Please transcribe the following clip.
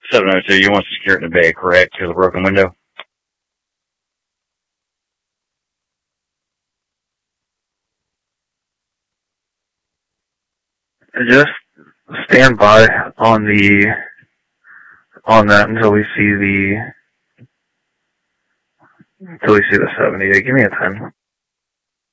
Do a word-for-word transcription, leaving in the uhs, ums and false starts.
seven oh two, you want to secure it in the bay, correct, to the broken window? Just stand by on the on that until we see the until we see the seventy. Give me a ten.